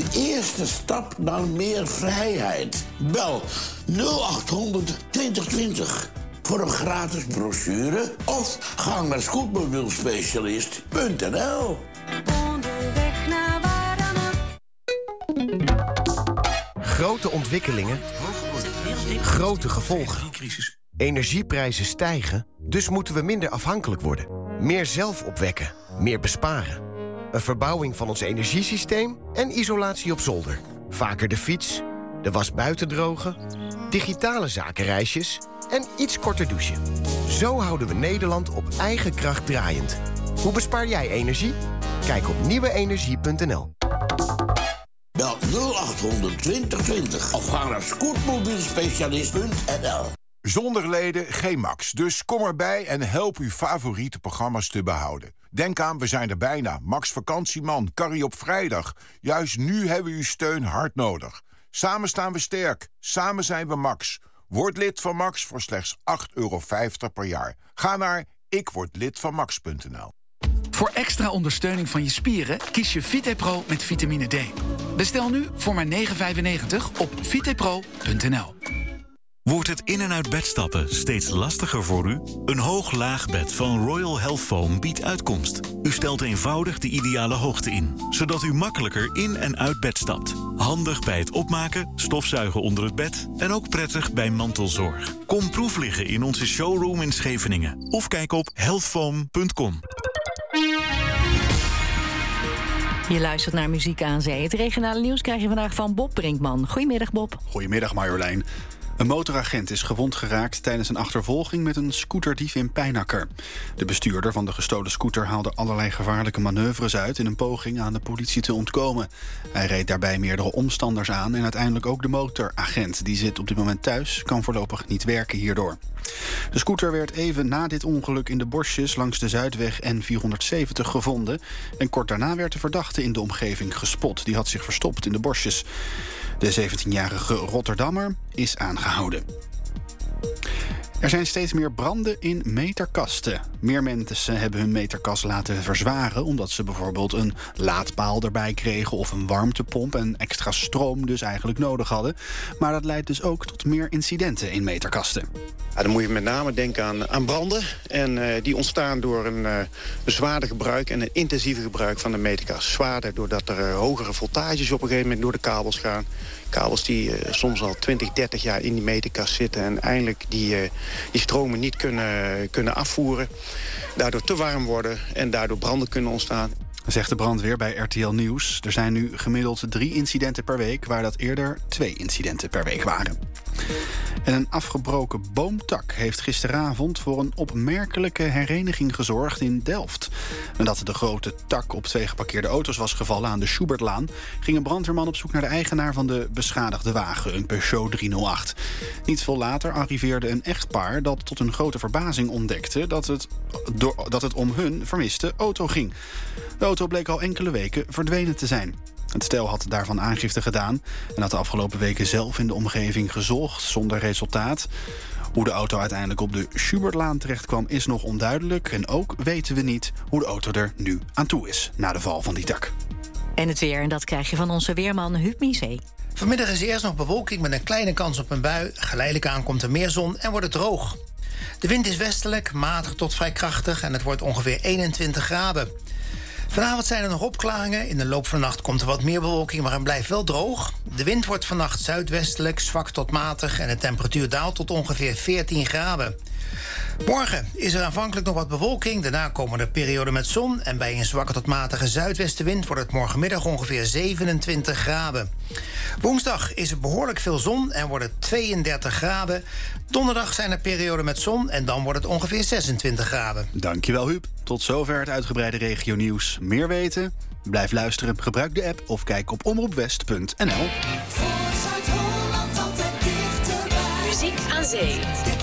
eerste stap naar meer vrijheid. Bel 0800 2020 voor een gratis brochure of ga naar scootmobielspecialist.nl. Onderweg naar waar dan ook. Grote ontwikkelingen, grote gevolgen. Energieprijzen stijgen, dus moeten we minder afhankelijk worden. Meer zelf opwekken, meer besparen. Een verbouwing van ons energiesysteem en isolatie op zolder. Vaker de fiets, de was buiten drogen, digitale zakenreisjes en iets korter douchen. Zo houden we Nederland op eigen kracht draaiend. Hoe bespaar jij energie? Kijk op nieuweenergie.nl. Bel 0800 2020 of ga naar scootmobielspecialist.nl. Zonder leden geen Max, dus kom erbij en help uw favoriete programma's te behouden. Denk aan, we zijn er bijna. Max Vakantieman, Carrie op vrijdag. Juist nu hebben we uw steun hard nodig. Samen staan we sterk, samen zijn we Max. Word lid van Max voor slechts €8,50 per jaar. Ga naar ikwordlidvanmax.nl. Voor extra ondersteuning van je spieren kies je VitePro met vitamine D. Bestel nu voor maar €9,95 op vitepro.nl. Wordt het in- en uit bed stappen steeds lastiger voor u? Een hoog-laag bed van Royal Health Foam biedt uitkomst. U stelt eenvoudig de ideale hoogte in, zodat u makkelijker in- en uit bed stapt. Handig bij het opmaken, stofzuigen onder het bed en ook prettig bij mantelzorg. Kom proef liggen in onze showroom in Scheveningen of kijk op healthfoam.com. Je luistert naar Muziek aan Zee. Het regionale nieuws krijg je vandaag van Bob Brinkman. Goedemiddag, Bob. Goedemiddag, Marjolein. Een motoragent is gewond geraakt tijdens een achtervolging met een scooterdief in Pijnacker. De bestuurder van de gestolen scooter haalde allerlei gevaarlijke manoeuvres uit in een poging aan de politie te ontkomen. Hij reed daarbij meerdere omstanders aan en uiteindelijk ook de motoragent. Die zit op dit moment thuis, kan voorlopig niet werken hierdoor. De scooter werd even na dit ongeluk in de bosjes langs de Zuidweg N470 gevonden. En kort daarna werd de verdachte in de omgeving gespot. Die had zich verstopt in de bosjes. De 17-jarige Rotterdammer is aangehouden. Er zijn steeds meer branden in meterkasten. Meer mensen hebben hun meterkast laten verzwaren omdat ze bijvoorbeeld een laadpaal erbij kregen of een warmtepomp en extra stroom dus eigenlijk nodig hadden. Maar dat leidt dus ook tot meer incidenten in meterkasten. Ja, dan moet je met name denken aan branden. En die ontstaan door een zwaarder gebruik en een intensiever gebruik van de meterkast. Zwaarder doordat er hogere voltages op een gegeven moment door de kabels gaan. Kabels die soms al 20, 30 jaar in die meterkast zitten en eindelijk die stromen niet kunnen afvoeren. Daardoor te warm worden en daardoor branden kunnen ontstaan. Zegt de brandweer bij RTL Nieuws. Er zijn nu gemiddeld 3 incidenten per week, waar dat eerder 2 incidenten per week waren. En een afgebroken boomtak heeft gisteravond voor een opmerkelijke hereniging gezorgd in Delft. Nadat de grote tak op 2 geparkeerde auto's was gevallen aan de Schubertlaan, ging een brandweerman op zoek naar de eigenaar van de beschadigde wagen, een Peugeot 308. Niet veel later arriveerde een echtpaar dat tot hun grote verbazing ontdekte dat het om hun vermiste auto ging. De auto bleek al enkele weken verdwenen te zijn. Het stel had daarvan aangifte gedaan en had de afgelopen weken zelf in de omgeving gezocht zonder resultaat. Hoe de auto uiteindelijk op de Schubertlaan terecht kwam is nog onduidelijk. En ook weten we niet hoe de auto er nu aan toe is na de val van die tak. En het weer, en dat krijg je van onze weerman Huub Miezee. Vanmiddag is eerst nog bewolking met een kleine kans op een bui. Geleidelijk aan komt er meer zon en wordt het droog. De wind is westelijk, matig tot vrij krachtig en het wordt ongeveer 21 graden. Vanavond zijn er nog opklaringen. In de loop van de nacht komt er wat meer bewolking, maar het blijft wel droog. De wind wordt vannacht zuidwestelijk, zwak tot matig en de temperatuur daalt tot ongeveer 14 graden. Morgen is er aanvankelijk nog wat bewolking. Daarna komen er perioden met zon. En bij een zwakke tot matige zuidwestenwind wordt het morgenmiddag ongeveer 27 graden. Woensdag is er behoorlijk veel zon en wordt het 32 graden. Donderdag zijn er perioden met zon en dan wordt het ongeveer 26 graden. Dankjewel, Huub. Tot zover het uitgebreide regionieuws. Meer weten? Blijf luisteren, gebruik de app of kijk op omroepwest.nl. Muziek aan Zee.